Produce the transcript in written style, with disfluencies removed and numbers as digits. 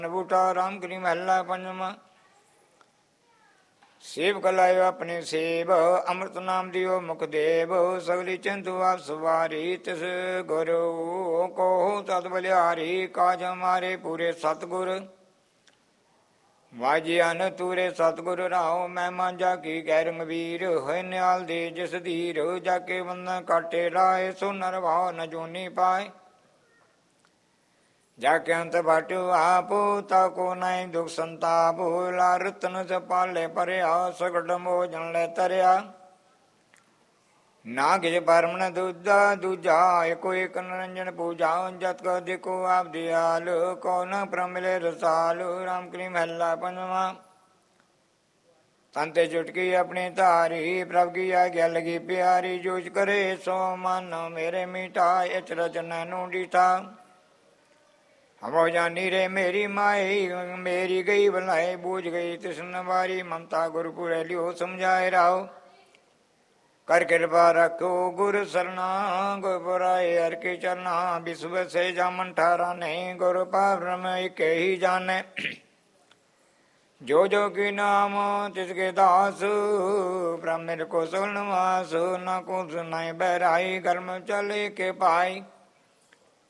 बूटा राम करी महला पंजवा। सेव कलायो अपने सेव अमृत नाम दियो मुख देव। सगली चिंतु आप सवारी तिस गुरु को तत बलिहारी। काज हमारे पूरे सतगुर वाजियान तूरे सतगुर राहो। महिमा जाकी गैर रंगवीर है नियाल दे जिस धीर। जाके बंधन काटे लाए सो नर भाव न जोनी पाए। जाके अंत बाटो आपो ताको नाई दुख संताप। ला रतन से पाले परया सगट मोजन ले तरया। ना किस परमन दूजा दूजा एको एक निरंजन पूजा। जत को देखो आप दयाल कौन प्रमिले रसाल। राम करी महला पंजवा। तंते चुटकी अपनी तारी प्रभ की आज्ञा लगी प्यारी। जोश करे सो मन मेरे मीठा इच रचन नू डीठा। हम जानी रे मेरी माई मेरी गई भलाई। बूझ गई तिसन बारी ममता गुरुपुर लियो समझाए राहो। कर कृपा रखो गुरु सरना। गुरुपुराए हर के चरना। विश्व से जामन ठारा नहीं गुरु पाब्रह्म एक ही जाने। जो जो की नाम तिसके दास। ब्रह्म को सुनवास न को सुनाई बहराई। कर्म चले के पाई।